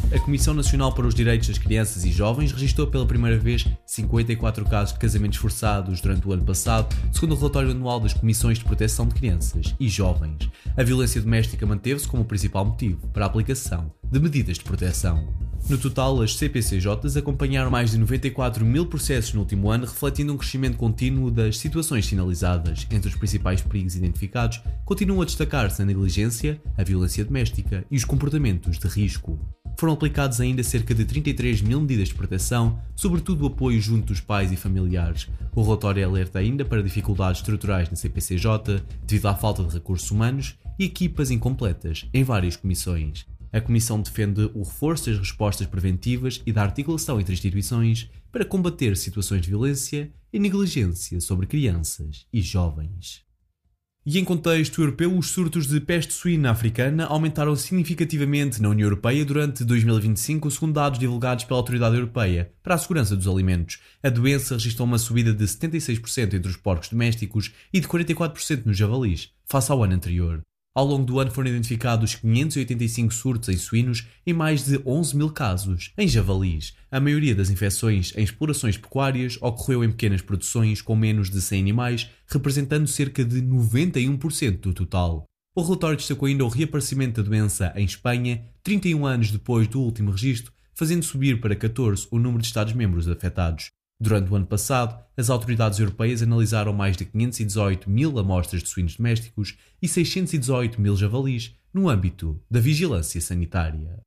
A Comissão Nacional para os Direitos das Crianças e Jovens registrou pela primeira vez 54 casos de casamentos forçados durante o ano passado, segundo o relatório anual das Comissões de Proteção de Crianças e Jovens. A violência doméstica manteve-se como o principal motivo para a aplicação de medidas de proteção. No total, as CPCJs acompanharam mais de 94 mil processos no último ano, refletindo um crescimento contínuo das situações sinalizadas. Entre os principais perigos identificados, continuam a destacar-se a negligência, a violência doméstica e os comportamentos de risco. Foram aplicados ainda cerca de 33 mil medidas de proteção, sobretudo o apoio junto dos pais e familiares. O relatório alerta ainda para dificuldades estruturais na CPCJ, devido à falta de recursos humanos e equipas incompletas em várias comissões. A Comissão defende o reforço das respostas preventivas e da articulação entre instituições para combater situações de violência e negligência sobre crianças e jovens. E em contexto europeu, os surtos de peste suína africana aumentaram significativamente na União Europeia durante 2025, segundo dados divulgados pela Autoridade Europeia para a Segurança dos Alimentos. A doença registrou uma subida de 76% entre os porcos domésticos e de 44% nos javalis, face ao ano anterior. Ao longo do ano foram identificados 585 surtos em suínos e mais de 11 mil casos em javalis. A maioria das infecções em explorações pecuárias ocorreu em pequenas produções com menos de 100 animais, representando cerca de 91% do total. O relatório destacou ainda o reaparecimento da doença em Espanha, 31 anos depois do último registro, fazendo subir para 14 o número de Estados-membros afetados. Durante o ano passado, as autoridades europeias analisaram mais de 518 mil amostras de suínos domésticos e 618 mil javalis no âmbito da vigilância sanitária.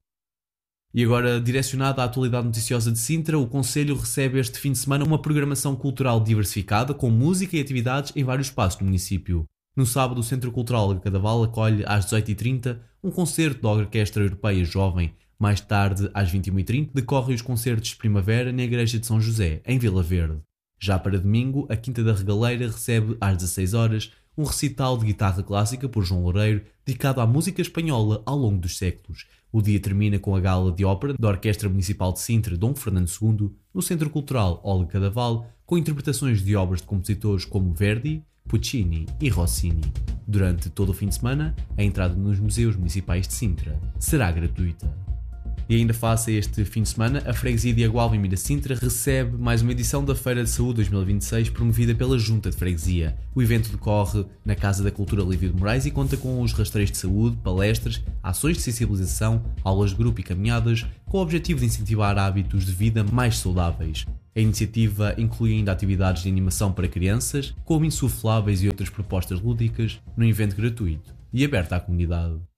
E agora, direcionada à atualidade noticiosa de Sintra, o Conselho recebe este fim de semana uma programação cultural diversificada com música e atividades em vários espaços do município. No sábado, o Centro Cultural de Cadaval acolhe às 18h30 um concerto da Orquestra Europeia Jovem. Mais tarde, às 21h30, decorrem os concertos de primavera na Igreja de São José, em Vila Verde. Já para domingo, a Quinta da Regaleira recebe às 16h um recital de guitarra clássica por João Loureiro, dedicado à música espanhola ao longo dos séculos. O dia termina com a gala de ópera da Orquestra Municipal de Sintra Dom Fernando II, no Centro Cultural Olga Cadaval, com interpretações de obras de compositores como Verdi, Puccini e Rossini. Durante todo o fim de semana, a entrada nos museus municipais de Sintra será gratuita. E ainda face a este fim de semana, a Freguesia de Agualvim da Sintra recebe mais uma edição da Feira de Saúde 2026 promovida pela Junta de Freguesia. O evento decorre na Casa da Cultura Lívia de Moraes e conta com os rastreios de saúde, palestras, ações de sensibilização, aulas de grupo e caminhadas, com o objetivo de incentivar hábitos de vida mais saudáveis. A iniciativa inclui ainda atividades de animação para crianças, como insufláveis e outras propostas lúdicas, num evento gratuito e aberto à comunidade.